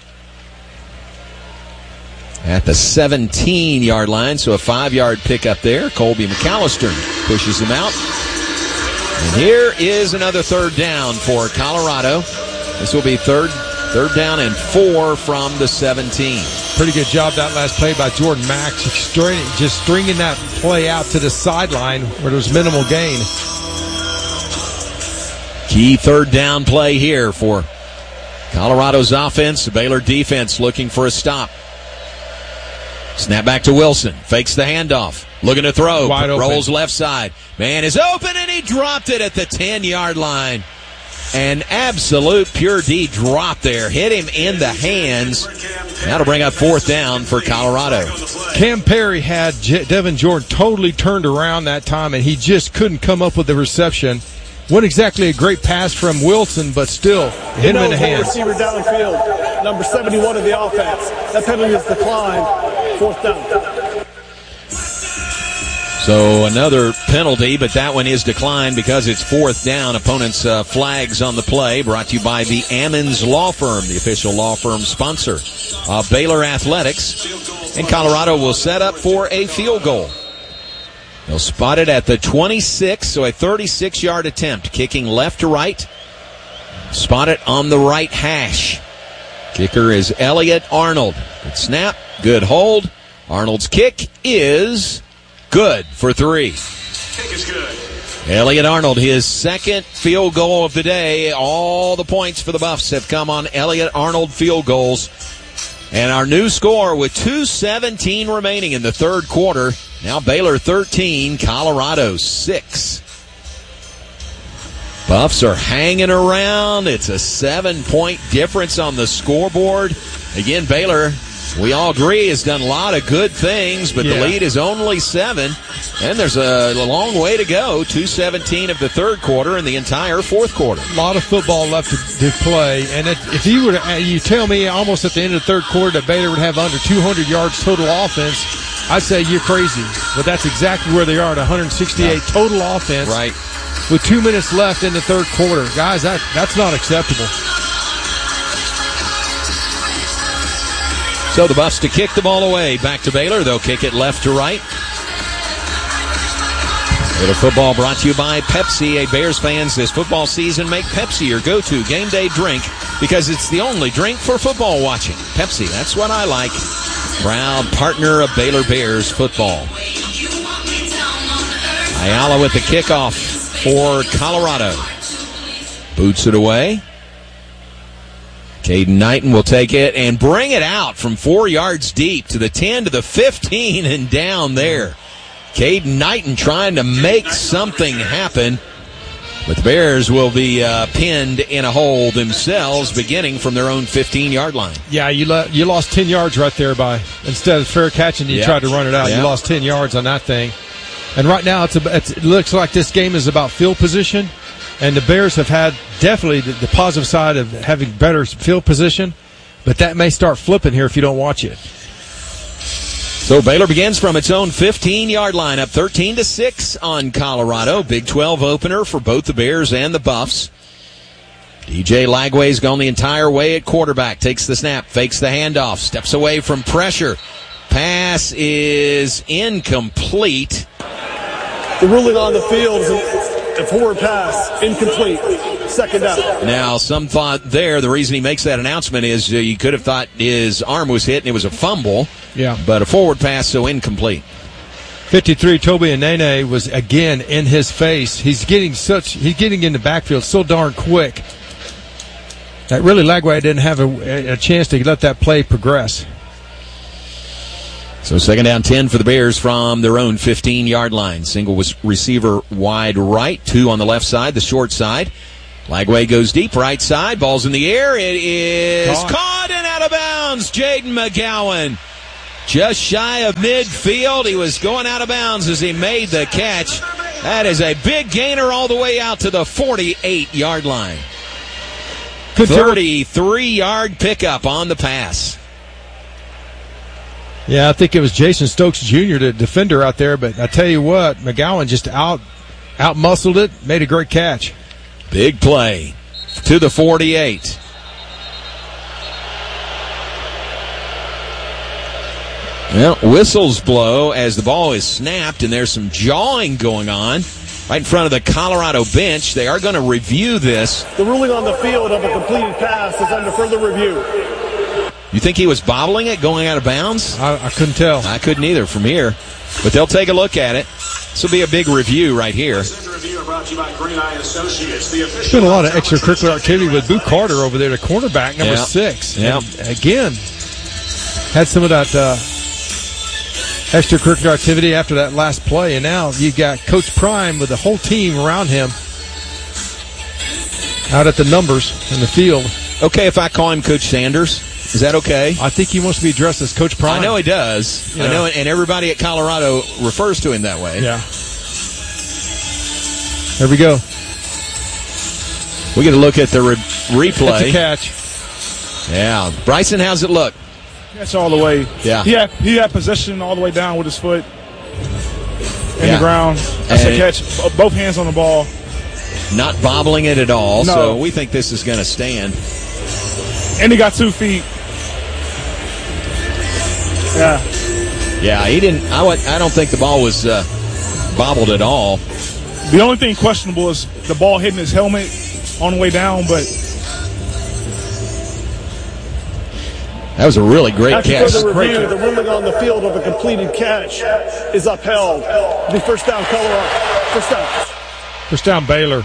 at the seventeen-yard line, so a five-yard pickup there. Colby McAllister pushes him out. And here is another third down for Colorado. This will be third Third down and four from the seventeen. Pretty good job that last play by Jordan Max, just stringing that play out to the sideline where there was minimal gain. Key third down play here for Colorado's offense. The Baylor defense looking for a stop. Snap back to Wilson. Fakes the handoff. Looking to throw. Wide open. Rolls left side. Man is open, and he dropped it at the ten-yard line. An absolute pure D drop there. Hit him in the hands. That'll bring up fourth down for Colorado. Cam Perry had J- Devin Jordan totally turned around that time, and he just couldn't come up with the reception. Wasn't exactly a great pass from Wilson, but still hit him in the hands. Receiver downfield, number seventy-one of the offense. That penalty is declined. Fourth down. So another penalty, but that one is declined because it's fourth down. Opponents' uh, flags on the play. Brought to you by the Ammons Law Firm, the official law firm sponsor of Baylor Athletics. And Colorado will set up for a field goal. They'll spot it at the twenty-six, so a thirty-six-yard attempt. Kicking left to right. Spot it on the right hash. Kicker is Elliot Arnold. Good snap, good hold. Arnold's kick is good for three. Kick is good. Elliot Arnold, his second field goal of the day. All the points for the Buffs have come on Elliot Arnold field goals. And our new score with two seventeen remaining in the third quarter. Now Baylor thirteen, Colorado six. Buffs are hanging around. It's a seven-point difference on the scoreboard. Again, Baylor, we all agree, has done a lot of good things, but yeah. The lead is only seven, and there's a long way to go. two seventeen of the third quarter and the entire fourth quarter. A lot of football left to, to play, and if, if you were to, you tell me almost at the end of the third quarter that Baylor would have under two hundred yards total offense, I'd say you're crazy. But that's exactly where they are at one sixty-eight yeah. total offense. Right. With two minutes left in the third quarter. Guys, that that's not acceptable. So the Buffs to kick the ball away. Back to Baylor. They'll kick it left to right. Baylor football brought to you by Pepsi. Hey, Bears fans, this football season, make Pepsi your go-to game day drink because it's the only drink for football watching. Pepsi, that's what I like. Proud partner of Baylor Bears football. Ayala with the kickoff for Colorado. Boots it away. Caden Knighton will take it and bring it out from four yards deep to the ten to the fifteen and down there. Caden Knighton trying to make something happen. But the Bears will be uh, pinned in a hole themselves beginning from their own fifteen-yard line. Yeah, you le- you lost ten yards right there by, instead of fair catching, you yep. tried to run it out. Yep. You lost ten yards on that thing. And right now it's, a, it's it looks like this game is about field position. And the Bears have had definitely the, the positive side of having better field position, but that may start flipping here if you don't watch it. So Baylor begins from its own fifteen-yard line, up thirteen to six on Colorado. Big twelve opener for both the Bears and the Buffs. D J Lagway's gone the entire way at quarterback. Takes the snap, fakes the handoff, steps away from pressure. Pass is incomplete. The ruling on the field is a, a forward pass, incomplete, second down. Now, some thought there, the reason he makes that announcement is uh, you could have thought his arm was hit and it was a fumble. Yeah. But a forward pass, so incomplete. fifty-three, Toby Anene was again in his face. He's getting such, he's getting in the backfield so darn quick. That really Lagway didn't have a, a chance to let that play progress. So second down ten for the Bears from their own fifteen-yard line. Single was receiver wide right, two on the left side, the short side. Lagway goes deep, right side, ball's in the air. It is caught, caught and out of bounds. Jaden McGowan just shy of midfield. He was going out of bounds as he made the catch. That is a big gainer all the way out to the forty-eight-yard line. thirty-three-yard pickup on the pass. Yeah, I think it was Jason Stokes Junior, the defender out there, but I tell you what, McGowan just out out muscled it, made a great catch. Big play to the forty-eight. Well, whistles blow as the ball is snapped, and there's some jawing going on right in front of the Colorado bench. They are going to review this. The ruling on the field of a completed pass is under further review. You think he was bobbling it, going out of bounds? I, I couldn't tell. I couldn't either from here. But they'll take a look at it. This will be a big review right here. There's been a lot of extracurricular activity with Boo Carter over there, the cornerback, number yeah. six. Yeah. And again, had some of that uh, extracurricular activity after that last play. And now you got Coach Prime with the whole team around him out at the numbers in the field. Okay if I call him Coach Sanders? Is that okay? I think he wants to be addressed as Coach Prime. I know he does. Yeah. I know, and everybody at Colorado refers to him that way. Yeah. There we go. We get a look at the re- replay. That's a catch. Yeah. Bryson, how's it look? That's all the way. Yeah. He had, he had possession all the way down with his foot in yeah. the ground. That's and a catch. Both hands on the ball. Not bobbling it at all, no. So we think this is going to stand. And he got two feet. Yeah. Yeah, he didn't. I, would, I don't think the ball was uh, bobbled at all. The only thing questionable is the ball hitting his helmet on the way down, but that was a really great After catch. After the review, the ruling on the field of a completed catch is upheld. The first down, Colorado. First down. First down, Baylor.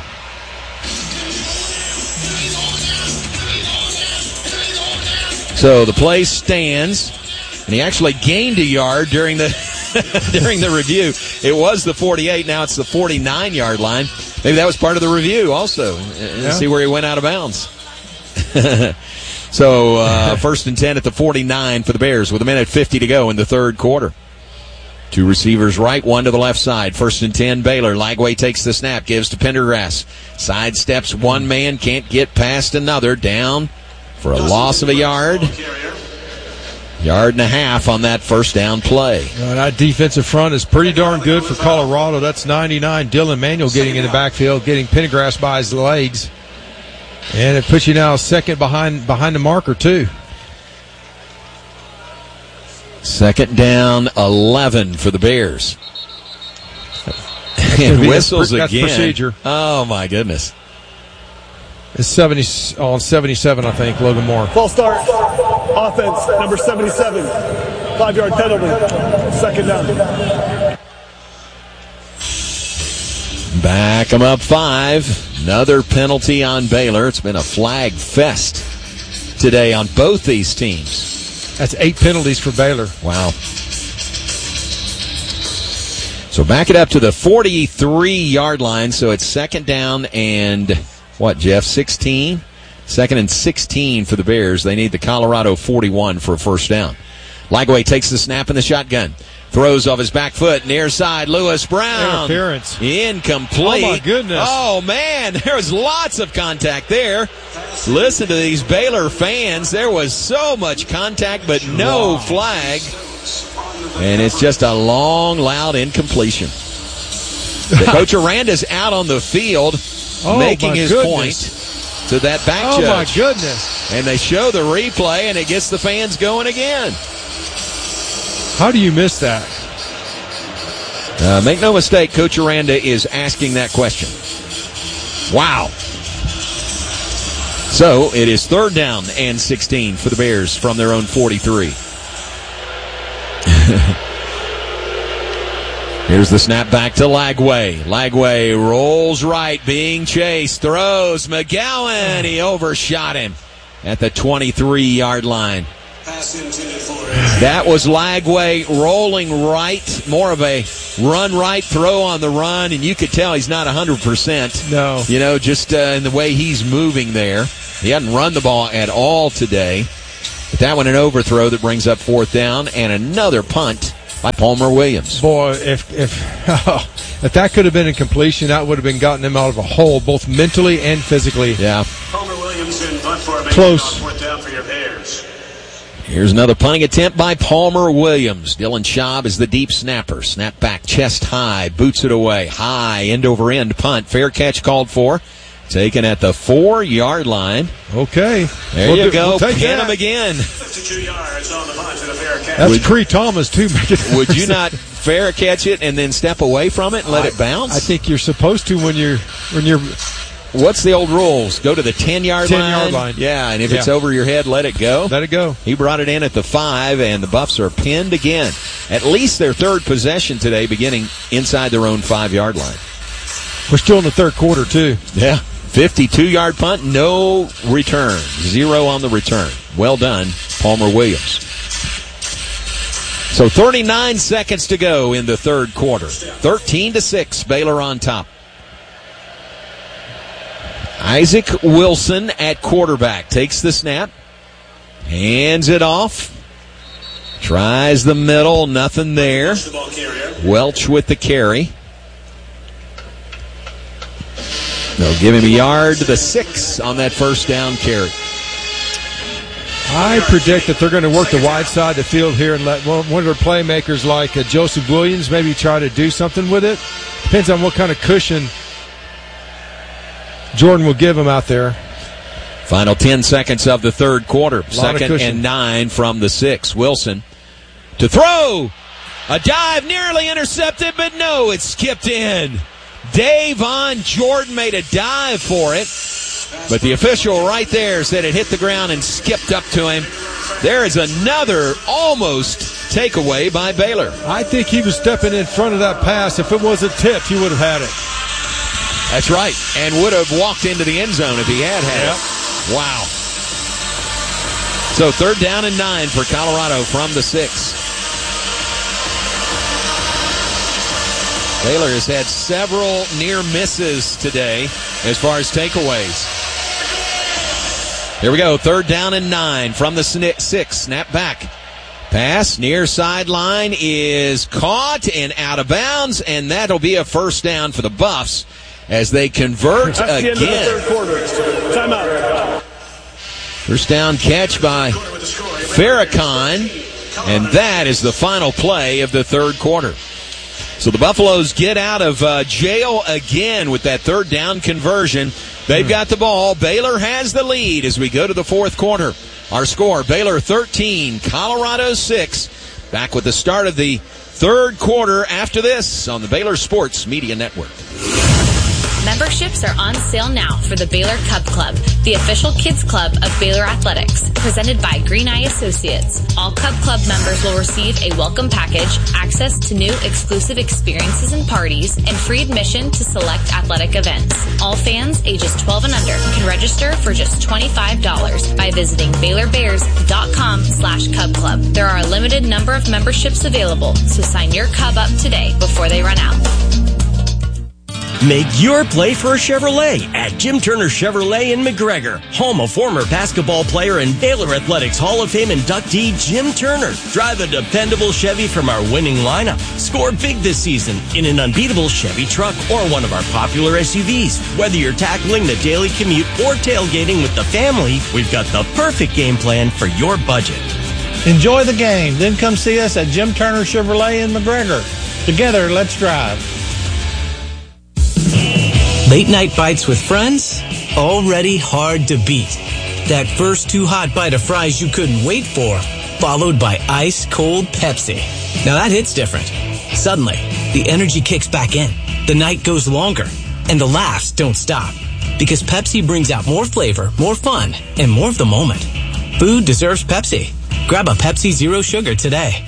So the play stands, and he actually gained a yard during the during the review. It was the forty-eight, now it's the forty-nine-yard line. Maybe that was part of the review also, and yeah. see where he went out of bounds. So uh, first and ten at the forty-nine for the Bears with a minute fifty to go in the third quarter. Two receivers right, one to the left side. First and ten, Baylor. Lagway takes the snap, gives to Pendergrass. Sidesteps one man, can't get past another. Down for a loss of a yard. Yard and a half on that first down play. Uh, that defensive front is pretty darn good for Colorado. That's ninety-nine. Dylan Manuel getting in the backfield, getting Pendergrass by his legs. And it puts you now second behind behind the marker, too. Second down, eleven for the Bears. And whistles that's again. Procedure. Oh, my goodness. It's seventy on seventy-seven, I think, Logan Moore. False start. Offense, number seventy-seven. Five-yard penalty. Second down. Back them up five. Another penalty on Baylor. It's been a flag fest today on both these teams. That's eight penalties for Baylor. Wow. So back it up to the forty-three-yard line. So it's second down and, what, Jeff, sixteen? Second and sixteen for the Bears. They need the Colorado forty-one for a first down. Lagway takes the snap in the shotgun. Throws off his back foot, near side, Lewis Brown. Interference. Incomplete. Oh, my goodness. Oh, man, there was lots of contact there. Listen to these Baylor fans. There was so much contact, but no wow. flag. And it's just a long, loud incompletion. Coach Aranda's out on the field, oh, making his goodness. point to that back oh, judge. Oh, my goodness. And they show the replay, and it gets the fans going again. How do you miss that? Uh, make no mistake, Coach Aranda is asking that question. Wow. So it is third down and sixteen for the Bears from their own forty-three. Here's the snap back to Lagway. Lagway rolls right, being chased, throws. McGowan, he overshot him at the twenty-three-yard line. That was Lagway rolling right, more of a run right, throw on the run, and you could tell he's not one hundred percent. No. You know, just uh, in the way he's moving there. He hadn't run the ball at all today. But that one an overthrow that brings up fourth down, and another punt by Palmer Williams. Boy, if if oh, if that could have been a completion, that would have been gotten him out of a hole, both mentally and physically. Yeah. Palmer Williams in punt formation. Close. Fourth down for your Bears. Here's another punting attempt by Palmer Williams. Dylan Schaub is the deep snapper. Snap back, chest high, boots it away. High, end over end punt. Fair catch called for. Taken at the four-yard line. Okay. There we'll you do, go. We'll take Pin that. him again. fifty-two yards on the punt and a fair catch. That's Cree Thomas, too. Make it Would you not fair catch it and then step away from it and let I, it bounce? I think you're supposed to when you're when you're. What's the old rules? Go to the ten-yard line? ten-yard line. Yeah, and if Yeah. it's over your head, let it go. Let it go. He brought it in at the five, and the Buffs are pinned again. At least their third possession today, beginning inside their own five-yard line. We're still in the third quarter, too. Yeah. fifty-two-yard punt, no return. Zero on the return. Well done, Palmer Williams. So thirty-nine seconds to go in the third quarter. thirteen to six, Baylor on top. Isaac Wilson at quarterback takes the snap, hands it off, tries the middle, nothing there. Welch with the carry. They'll give him a yard to the six on that first down carry. I predict that they're going to work the wide side of the field here and let one of their playmakers like uh, Joseph Williams maybe try to do something with it. Depends on what kind of cushion Jordan will give him out there. Final ten seconds of the third quarter. Second cushion. and nine from the six. Wilson to throw. A dive nearly intercepted, but no, it skipped in. Davon Jordan made a dive for it, but the official right there said it hit the ground and skipped up to him. There is another almost takeaway by Baylor. I think he was stepping in front of that pass. If it was a tip, he would have had it. That's right, and would have walked into the end zone if he had had yep. it. Wow. So third down and nine for Colorado from the six. Baylor has had several near misses today as far as takeaways. Here we go, third down and nine from the six. Snap back. Pass near sideline is caught and out of bounds, and that'll be a first down for the Buffs as they convert That's again. the end of the third quarter. Timeout. First down catch by Farrakhan, and that is the final play of the third quarter. So the Buffaloes get out of uh, jail again with that third down conversion. They've got the ball. Baylor has the lead as we go to the fourth quarter. Our score, Baylor thirteen, Colorado six. Back with the start of the third quarter after this on the Baylor Sports Media Network. Memberships are on sale now for the Baylor Cub Club, the official kids club of Baylor Athletics, presented by Green Eye Associates. All Cub Club members will receive a welcome package, access to new exclusive experiences and parties, and free admission to select athletic events. All fans ages twelve and under can register for just twenty-five dollars by visiting BaylorBears.com slash Cub Club. There are a limited number of memberships available, so sign your Cub up today before they run out. Make your play for a Chevrolet at Jim Turner Chevrolet in McGregor, home of former basketball player and Baylor Athletics Hall of Fame inductee Jim Turner. Drive a dependable Chevy from our winning lineup. Score big this season in an unbeatable Chevy truck or one of our popular S U Vs. Whether you're tackling the daily commute or tailgating with the family, we've got the perfect game plan for your budget. Enjoy the game, then come see us at Jim Turner Chevrolet in McGregor. Together, let's drive. Late night bites with friends? Already hard to beat. That first too hot bite of fries you couldn't wait for, followed by ice cold Pepsi. Now that hits different. Suddenly, the energy kicks back in, the night goes longer, and the laughs don't stop. Because Pepsi brings out more flavor, more fun, and more of the moment. Food deserves Pepsi. Grab a Pepsi Zero Sugar today.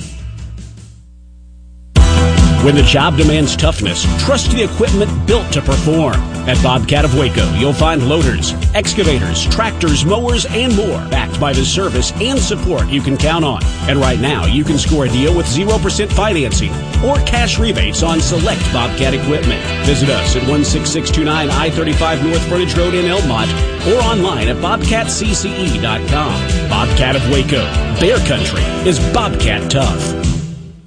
When the job demands toughness, trust the equipment built to perform. At Bobcat of Waco, you'll find loaders, excavators, tractors, mowers, and more, backed by the service and support you can count on. And right now, you can score a deal with zero percent financing or cash rebates on select Bobcat equipment. Visit us at one six six two nine I thirty-five North Frontage Road in Elmont or online at bobcat c c e dot com. Bobcat of Waco. Bear Country is Bobcat tough.